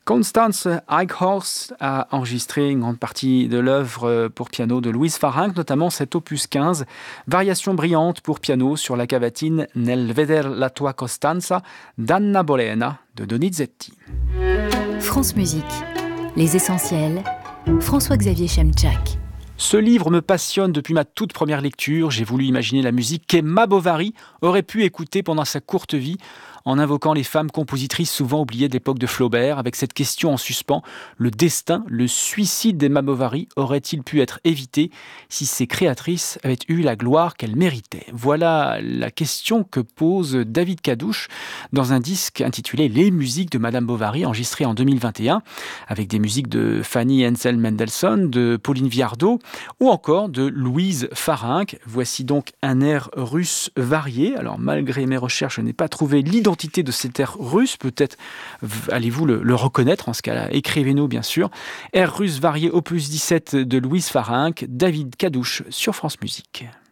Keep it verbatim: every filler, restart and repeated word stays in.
Constance Eichhorst a enregistré une grande partie de l'œuvre pour piano de Louise Farinck, notamment cet opus quinze, variation brillante pour piano sur la cavatine Nel veder la tua Costanza d'Anna Bolena de Donizetti. France Musique, les essentiels, François-Xavier Chemchak. Ce livre me passionne depuis ma toute première lecture. J'ai voulu imaginer la musique qu'Emma Bovary aurait pu écouter pendant sa courte vie, en invoquant les femmes compositrices souvent oubliées de l'époque de Flaubert, avec cette question en suspens: le destin, le suicide d'Emma Bovary aurait-il pu être évité si ses créatrices avaient eu la gloire qu'elles méritaient? Voilà la question que pose David Cadouche dans un disque intitulé Les musiques de Madame Bovary, enregistré en deux mille vingt et un, avec des musiques de Fanny Hensel Mendelssohn, de Pauline Viardot ou encore de Louise Farinck. Voici donc un air russe varié. Alors malgré mes recherches, je n'ai pas trouvé l'identité de cet air russe. Peut-être allez-vous le, le reconnaître, en ce cas-là, écrivez-nous bien sûr. Air russe varié opus dix-sept de Louise Farinck, David Cadouche sur France Musique.